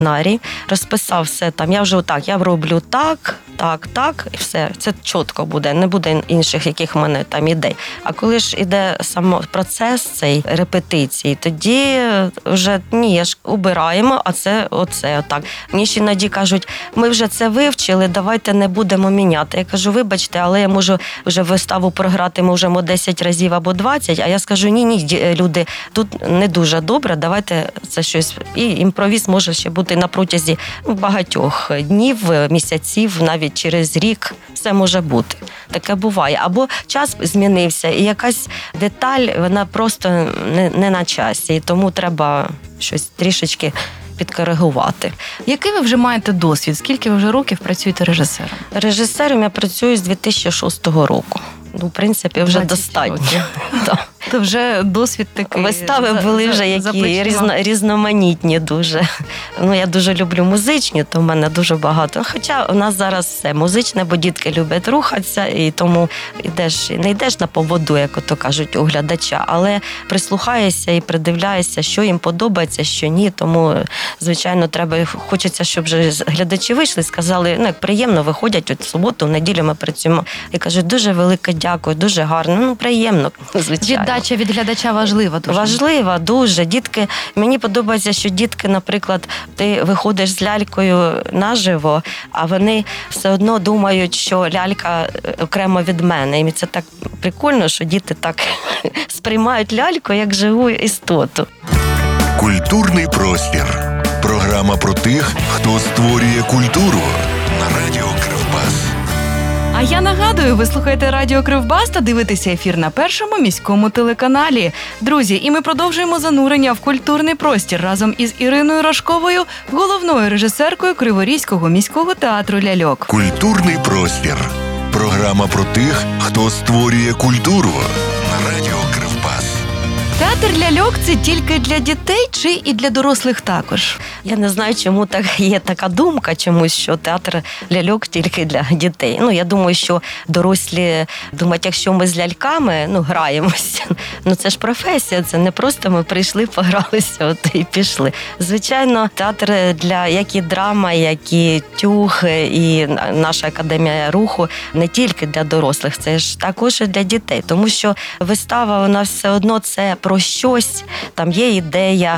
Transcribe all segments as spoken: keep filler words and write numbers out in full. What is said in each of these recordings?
сценарій, розписав все там. Я вже отак, я роблю так, так, так, і все. Це чітко буде, не буде інших яких в мене там ідей. А коли ж іде сам процес цей репетиції, тоді вже ні, ж убираємо, а це оце отак. Мені ще іноді кажуть, ми вже це вивчили, давайте не будемо міняти. Я кажу, вибачте, але я можу вже виставу програти, можемо десять разів або двадцять, а я скажу, ні, ні, люди, тут не дуже добре, давайте це щось. І імпровіз може ще бути на протязі багатьох днів, місяців, навіть через рік. Все може бути. Таке буває. Або час змінився, і якась деталь, вона просто не, не на часі, і тому треба щось трішечки підкоригувати. Який ви вже маєте досвід? Скільки ви вже років працюєте режисером? Режисером я працюю з дві тисячі шостого року. Ну, в принципі, вже достатньо. То вже досвід такий. Вистави були вже які різно, різноманітні дуже. Ну, я дуже люблю музичні, то в мене дуже багато. Хоча у нас зараз все музичне, бо дітки люблять рухатися, і тому йдеш, не йдеш на поводу, як ото кажуть, у глядача, але прислухаєшся і придивляєшся, що їм подобається, що ні. Тому, звичайно, треба, хочеться, щоб вже глядачі вийшли, сказали, ну, як приємно, виходять, от в суботу, в неділю ми працюємо. І кажуть, дуже велике дякую, дуже гарно, ну, приємно, звичайно. Віддача від глядача важлива дуже. Важлива, дуже. Дітки, мені подобається, що дітки, наприклад, ти виходиш з лялькою наживо, а вони все одно думають, що лялька окремо від мене. І це так прикольно, що діти так сприймають ляльку як живу істоту. Культурний простір. Програма про тих, хто створює культуру на радіо Кривбас. А я нагадую, ви слухаєте Радіо Кривбас та дивитеся ефір на Першому міському телеканалі. Друзі, і ми продовжуємо занурення в культурний простір разом із Іриною Рожковою, головною режисеркою Криворізького міського театру ляльок. Культурний простір. Програма про тих, хто створює культуру на радіо Кривбас. Театр ляльок – це тільки для дітей чи і для дорослих також? Я не знаю, чому так є така думка чомусь, що театр ляльок тільки для дітей. Ну, я думаю, що дорослі думають, якщо ми з ляльками, ну, граємося, ну, це ж професія, це не просто ми прийшли, погралися, от і пішли. Звичайно, театр для, як і драма, як і тюг, і наша академія руху, не тільки для дорослих, це ж також і для дітей, тому що вистава, вона все одно це про щось, там є ідея,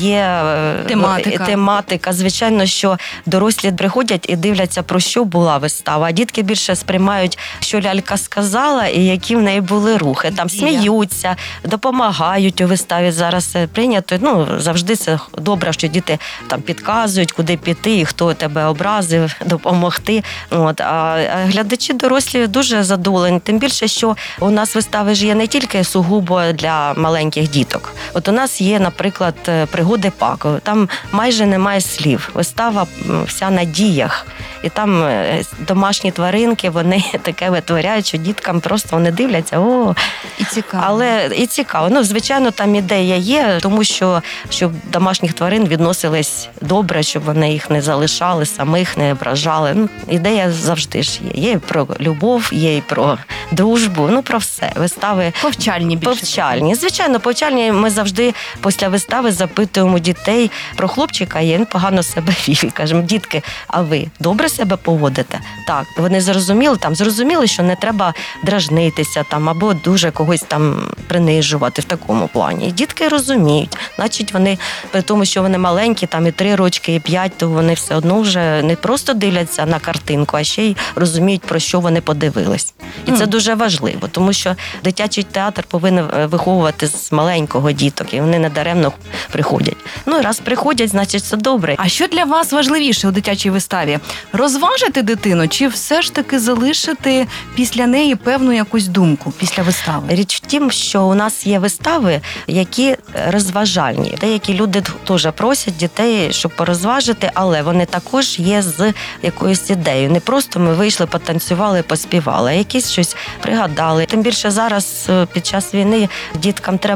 є тематика. тематика. Звичайно, що дорослі приходять і дивляться, про що була вистава, а дітки більше сприймають, що лялька сказала і які в неї були рухи. Там сміються, допомагають у виставі. Зараз прийнято, ну, завжди це добре, що діти там підказують, куди піти, і хто тебе образив, допомогти. От. А глядачі дорослі дуже задоволені. Тим більше, що у нас вистави ж є не тільки сугубо для маленьких діток. От у нас є, наприклад, пригоди Пако. Там майже немає слів. Вистава вся на діях. І там домашні тваринки, вони таке витворяють, що діткам просто вони дивляться, о, і цікаво. Але і цікаво. Ну, звичайно, там ідея є, тому що щоб домашніх тварин відносились добре, щоб вони їх не залишали, самих не ображали. Ну, ідея завжди ж є. Є і про любов, є і про дружбу, ну, про все. Вистави повчальні більше. Повчальні. Звичайно, повчальні. Ми завжди після вистави запитуємо дітей про хлопчика, і він погано себе вів. Кажемо, дітки, а ви добре себе поводите? Так, вони зрозуміли, там зрозуміли, що не треба дражнитися там або дуже когось там принижувати в такому плані. І дітки розуміють. Значить, вони, при тому, що вони маленькі, там і три рочки, і п'ять, то вони все одно вже не просто дивляться на картинку, а ще й розуміють, про що вони подивились. І це дуже важливо, тому що дитячий театр повинен виховувати з маленького діток, і вони недаремно приходять. Ну, раз приходять, значить, це добре. А що для вас важливіше у дитячій виставі? Розважити дитину чи все ж таки залишити після неї певну якусь думку після вистави? Річ в тім, що у нас є вистави, які розважальні. Деякі люди теж просять дітей, щоб порозважити, але вони також є з якоюсь ідеєю. Не просто ми вийшли, потанцювали, поспівали, а якісь щось пригадали. Тим більше зараз, під час війни, діткам треба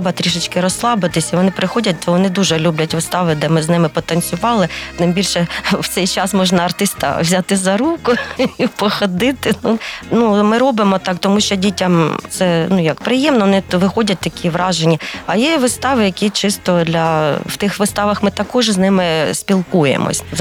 треба трішечки розслабитись. І вони приходять, то вони дуже люблять вистави, де ми з ними потанцювали. Тим більше в цей час можна артиста взяти за руку і походити. Ну, ну ми робимо так, тому що дітям це ну як приємно, вони виходять такі вражені. А є вистави, які чисто для в тих виставах ми також з ними спілкуємось.